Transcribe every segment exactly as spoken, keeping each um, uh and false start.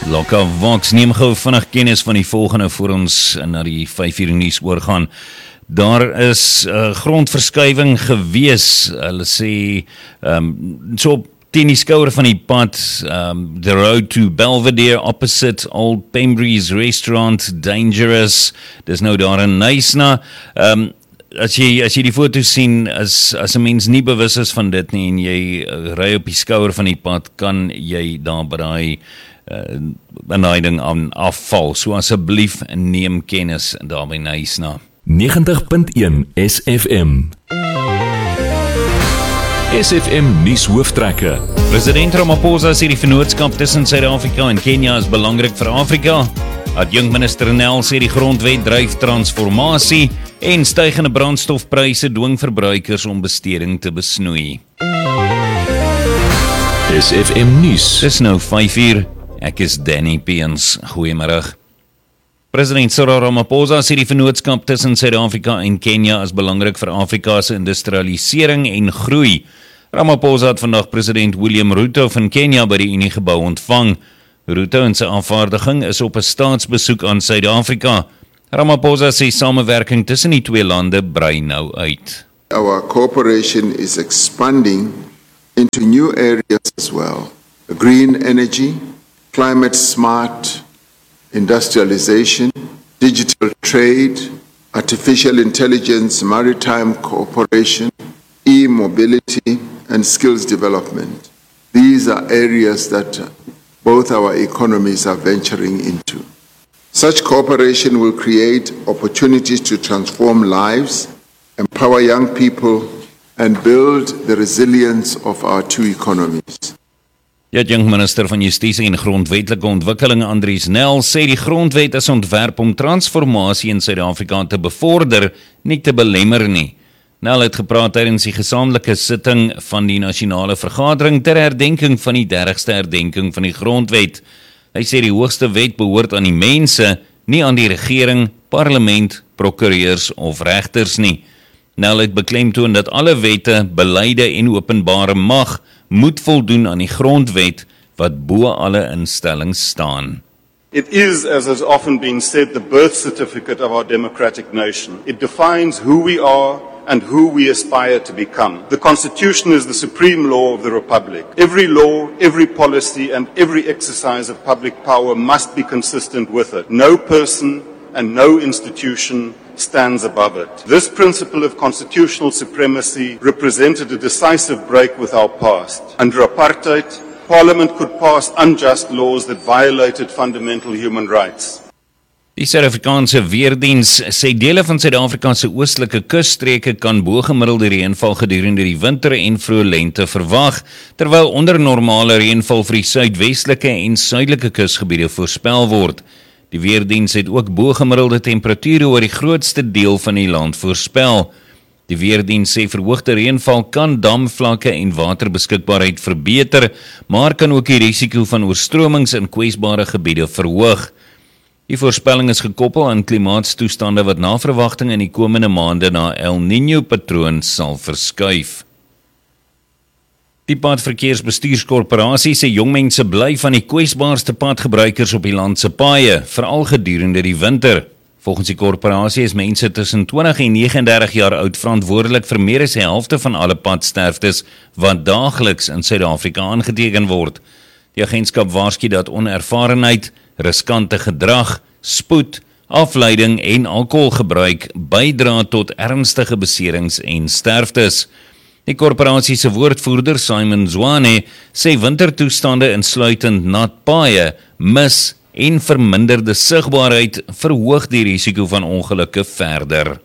Lokka Vox neem gou vinnig kennis van die volgende voor ons na die vyf uur nuus oorgaan. Daar is uh, grondverskywing gewees. Hulle sê um, so teen die skouer van die pad, um, the road to Belvedere opposite Old Pembry's restaurant, dangerous. Dis nou daar in Knysna. Um, As jy, as jy die foto sien, as, as 'n mens nie bewus is van dit nie en jy uh, ry op die skouer van die pad, kan jy daar by daai uh, benadering aan afval. So asseblief neem kennis daarby Knysna. negentig punt een S F M. S F M nuus hooftrekke. President Ramaphosa sê die vennootskap tussen Suid-Afrika en Kenia is belangrik vir Afrika. Adjunkminister Nel sê die grondwet dryf transformasie en stygende brandstofpryse dwing verbruikers om besteding te besnoei. S F M nuus. Dis nou vyf uur. Ek is Danny Peens. Goeiemiddag. President Cyril Ramaphosa sê die vennootskap tussen Suid-Afrika en Kenia is belangrik vir Afrika se industrialisering en groei. Ramaphosa het vandag president William Ruto van Kenia by die Uniegebou ontvang. Ruto en sy aanvaardiging is op 'n staatsbesoek aan Suid-Afrika. Ramaphosa sê samewerking tussen die twee lande brei nou uit. Our cooperation is expanding into new areas as well. Green energy, climate smart industrialization, digital trade, artificial intelligence, maritime cooperation, e-mobility, and skills development. These are areas that both our economies are venturing into. Such cooperation will create opportunities to transform lives, empower young people, and build the resilience of our two economies. Die adjunkminister van Justisie en Grondwetlike Ontwikkeling Andries Nel sê die grondwet is ontwerp om transformasie in Suid-Afrika te bevorder, nie te belemmer nie. Nel het gepraat tydens die gesamentlike sitting van die nasionale vergadering ter herdenking van die dertigste herdenking van die grondwet. Hy sê die hoogste wet behoort aan die mense, nie aan die regering, parlement, prokureurs of regters nie. Nel het beklemtoon dat alle wette, beleide en openbare mag moet voldoen aan die grondwet wat bo alle instellings staan. It is, as has often been said, the birth certificate of our democratic nation. It defines who we are and who we aspire to become. The Constitution is the supreme law of the Republic. Every law, every policy, and every exercise of public power must be consistent with it. No person and no institution stands above it. This principle of constitutional supremacy represented a decisive break with our past. Under apartheid, Parliament could pass unjust laws that violated fundamental human rights. Die Suid-Afrikaanse Weerdiens sê dele van Suid-Afrika se oostelike kusstreke kan bo-gemiddelde reënval gedurende die winter en vroeë lente verwag, terwyl onder normale reënval vir die suidwestelike en suidelike kusgebiede voorspel word. Die Weerdiens het ook bo-gemiddelde temperature oor die grootste deel van die land voorspel. Die Weerdiens sê verhoogde reënval kan damvlakke en waterbeskikbaarheid verbeter, maar kan ook die risiko van oorstromings in kwesbare gebiede verhoog. Die voorspelling is gekoppel aan klimaatstoestande wat na verwagting in die komende maande na El Niño patroon sal verskuif. Die Padverkeersbestuurskorporasie sê jongmense bly van die kwesbaarste padgebruikers op die land se paaie, veral gedurende die winter. Volgens die korporasie is mense tussen twintig en negentig en dertig jaar oud verantwoordelik vir meer as die helfte van alle padsterftes wat daagliks in Suid-Afrika aangeteken word. Die agentskap waarsku dat onervarenheid, riskante gedrag, spoed, afleiding en alkoholgebruik bydra tot ernstige beserings en sterftes. Die korporasie se woordvoerder Simon Zwane sê wintertoestande insluitend nat paaie, mis en verminderde sigbaarheid verhoog die risiko van ongelukke verder.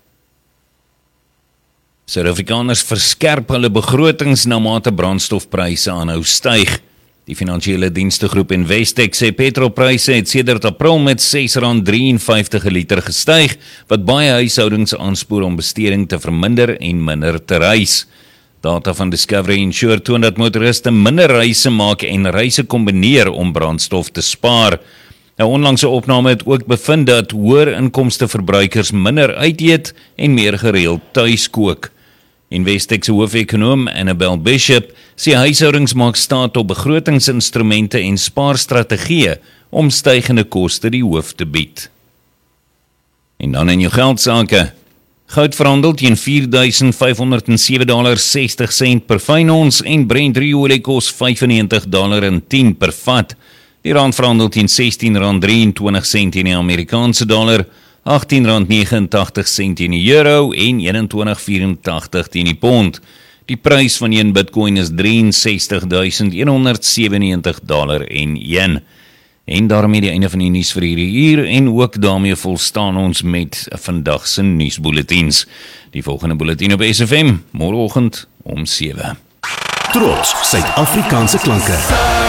Suid-Afrikaners verskerp hulle begrotings na mate brandstofpryse aanhou styg. Die finansiële dienstegroep Investec sê petrolpryse het sedert April met ses rand drieënvyftig per liter gestyg, wat baie huishoudings aanspoor om besteding te verminder en minder te reis. Data van Discovery Insure toon dat motoriste minder reise maak en reise kombineer om brandstof te spaar. 'n Onlangse opname het ook bevind dat hoër inkomste verbruikers minder uiteet en meer gereeld tuis kook. Investec se hoof-ekonoom Annabelle Bishop sê huishoudings maak staat op begrotingsinstrumente en spaarstrategieë om stygende koste die hoof te bied. En dan in jou geldsake. Goud verhandel teen vier duisend vyf honderd sewe komma sestig sent per fyn ons en Brent ruolie kos vyfennegentig komma tien per vat. Die rand verhandel teen sestien komma drieëntwintig sent in die Amerikaanse dollar, agttien komma negenentagtig sent in die euro en eenentwintig komma vyerentagtig teen die pond. Die prys van een Bitcoin is drieënsestig duisend honderd sewennegentig dollar en een. En daarmee die einde van die nuus vir hierdie uur en ook daarmee volstaan ons met vandag se nuusbulletins. Die volgende bulletin op S F M, môreoggend om sewe. Trots Suid-Afrikaanse klanke.